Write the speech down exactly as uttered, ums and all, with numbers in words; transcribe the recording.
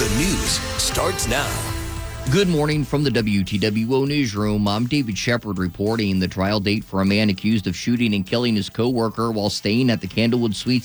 The news starts now. Good morning from the W T W O Newsroom. I'm David Shepard reporting. The trial date for a man accused of shooting and killing his coworker while staying at the Candlewood Suites